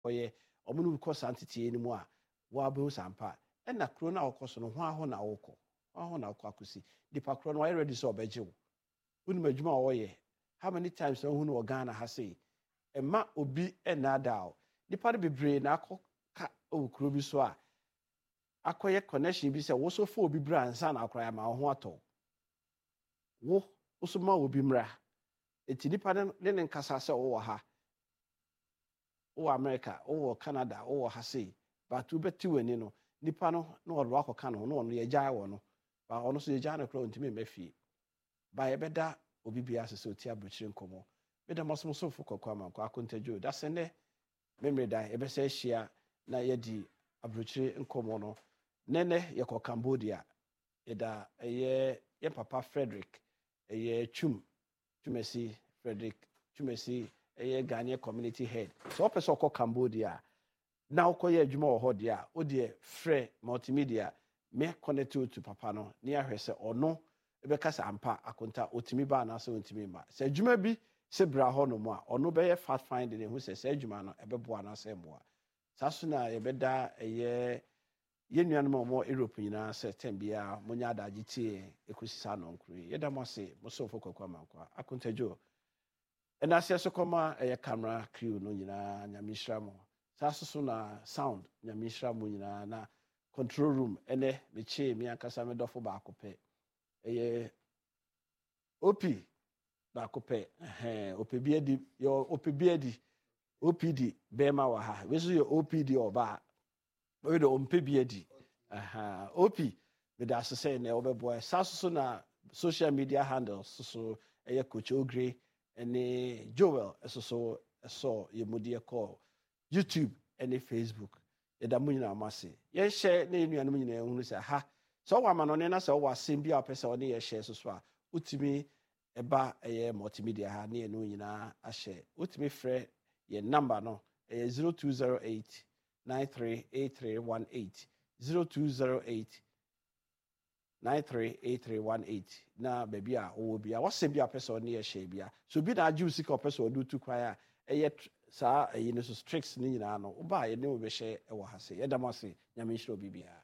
koye omo no ko santete ni mu a wa be sampa e na kro na okoso no ho aho na wokọ ho na akọ akosi dipa kro no why ready so obeje wo unu adwuma wo ye how many times hu no Ghana ha say e ma obi e na dawo dipa bebre na akọ ka o kro bi so a akoye connection bi se wo so fo obi bra ansa na akora ya ma ho ato wo so ma obi mra eti dipa ne nkasa se wo ha wo America wo Canada wo ha say but ubeti wani no nipa no na odro akoka no no ye gyaa wo no ba ono so ye gyaa no kro ntimi mafie ba ye beda obi bia se oti abrochire nkomo beda masomo so fo kokwa man kwa akontagyo da se ne memre da ye be se hia na ye di abrochire nkomo no nene ye ko Cambodia eda ye papa Frederick ye Chumesi Frederick Chumesi ye Ghanaian community head so person ko Cambodia na okoye adwuma wo ho de a o de frɛ multimedia me connect to papa no ne ahwese ono ebe kasa ampa akonta otimi ba na so otimi ma se adwuma bi se bra ho no mu a ono be ye fact finding hu se adwuma no ebeboa na se mboa saso na ye beda ye nuanom mo Europe nyina se tembia monya adaje tie ekosisa no nkru ye da mo se mo so fokokwa mankwa akontagyo ena se so koma ye camera crew no nyina nyamishra mo saso na sound nyamishra mo nyina na control room ene meche mi ankasa me dofo ba akopɛ OP ba akopɛ OPD bema wa ha we so ye OPD oba we do ompebiadi OP me da so say na obeboy saso na social media handles so coach Ogre ene Joel so ye modie call YouTube ene Facebook eda mu nyina amase ye share na enuanum nyina ehunu se ha so wa ma no ne na se wa asem bia opese one ye share so a utimi eba multimedia ha na enu nyina a share utimi frɛ ye number no 0208 938318 0208 938318 na baby a wo bia wasem bia opese one ye share bia so bi na aju sika opese odu tu kwaya saa no so tricks ni nyina no ba ye ne wo be share e wo ha se ye damase nyame nhiro bibia